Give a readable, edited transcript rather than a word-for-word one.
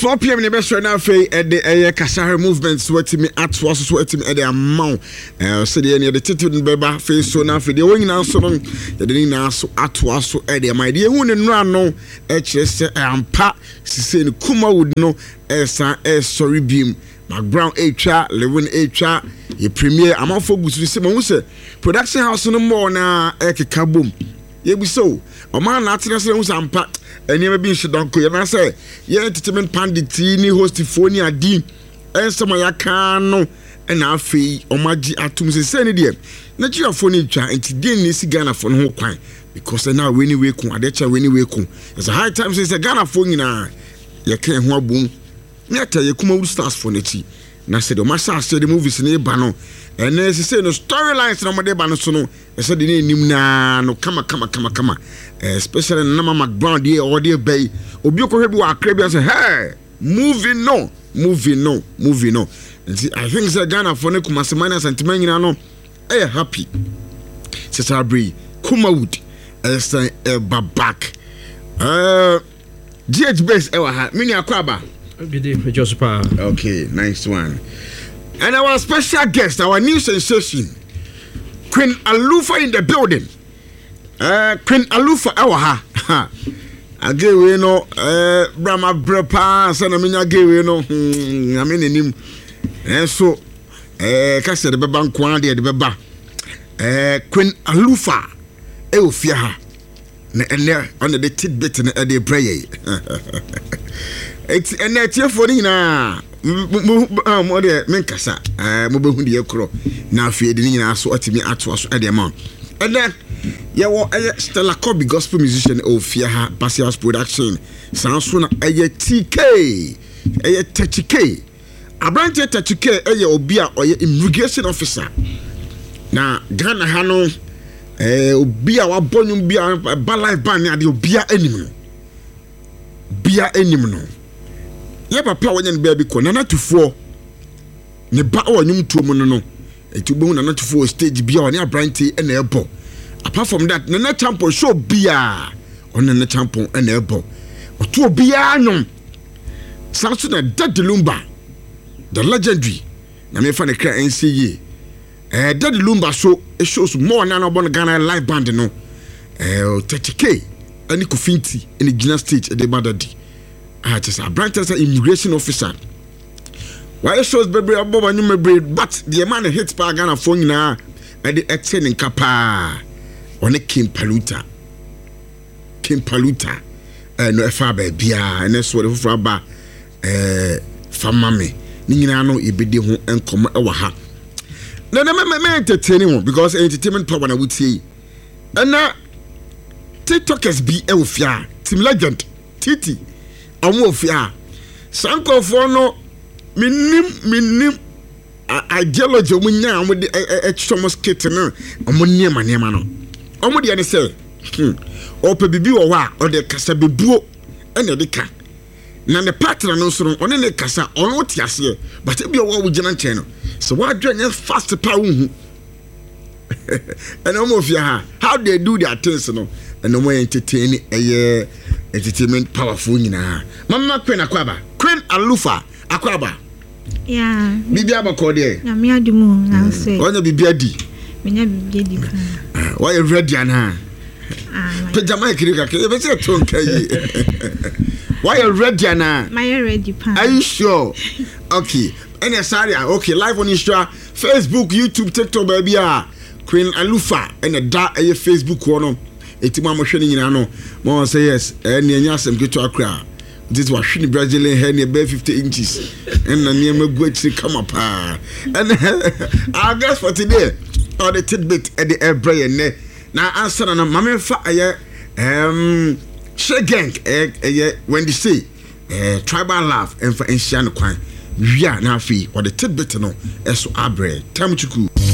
4 p.m. in the best right now for the Kasahara movement sweating me at was sweating at the amount. So the end the title in Beba face so now for the wing now so long the didn't answer at was so at the my dear one and run no HS and pa saying Kuma would know sorry beam. McBrown HR, Lewin HR, your premier. I'm all focused with some production house no more now. Kaboom. Yeah, we so. A man not to say who's unpacked and never been shut down. And I say, yeah, entertainment panditini hosted Fonia D. And some of your can and I fee Omaji Atum say, dear. Not your furniture and today Nisi Ghana for no kind because they now winning way kun. Adecha winning way kun. It's a high time since the Ghana phone na. You can't want boom. Nyata ye kuma stars for neti na said o masa say the movies na ba no and they say no storylines na mo de ba no so no e say the nim na no kama especially na mama McBrown dey or dey bay obi okwo bi wa akra bi say hey movie no and see, I think say Ghana for ne kuma semana sentiment nyina no e happy sister Bri kuma wood say back GH base e wa ha mini akwaba. Okay, nice one. And our special guest, our new sensation, Queen Alufa in the building. Queen Alufa, ha. I gave you no, Brahma Brepa, Sanamina gave you no, I mean in him. And so, Cassa the Baban Quandi, the Baba, Queen Alufa, Eufia, and there under the tidbit and the prayer. It's and that's your phone na mo de menkasa mo behu de ekro na afie de nyina so atimi ato aso de ma and then ye wo Stella Kobe gospel musician Ofia ha Pasias production sanso na TK TK abrante TK obi a oye immigration officer na Ghana ha no obi a wabonum bia ba life ban ade obi a anim no ye papa wonye ne baby ko na natufo ne ba wonyum tuom no etubu na natufo stage bia woni abrante na ebo apart from that na champion show bia on na champion na ebo otu bia anyum sanso na Daddy Lumba the legendary na me fa ne kra NCE Daddy Lumba so it shows more na no Ghana live band no 30k ani kofinti in Gina stage e de badadi just a branch as an immigration officer. Why shows baby above and you but the man hits by Ghana phone now at the extending Kapa on a Kim Paluta no Faber Bia and that's what if Rabba Famame Ninano Ibidi and come over her. Now, the entertaining because entertainment power I would say. And now TikTokers be Elfia, Team Legend, Titi. Amofia sanko for no minim ideology munya amode Thomas Kate no amonye manema no amode ane say opa bibi wo wa o de kasa bebuo ene de ka na ne partner no so no one ne kasa ono tiase but e bi wo gina nchen no so wa dwen fast pa hu and Amofia how they do their things no and no more entertain entertainment powerful nyina mama Queen Alufa akwaba yeah bibi abako de na me adumu na say onya bibi adi menya bibi adi kan why you ready ana pajama kirika ke be say tonka yi why you ready ana my ready pan are you sure okay any sorry okay live on Insta Facebook YouTube TikTok baby Queen Alufa and da Facebook wono etima mo hwene nyina no mo say yes ene anya asem keto akra this was hwene Brazilian hair near 50 inches and na near magwachi come up and I guess for today or the tidbit at the air brain na answer na mama fa aye she gang when they say tribal love and for enhia no kwan wia na afi or the tidbit no eso abre tamuchuku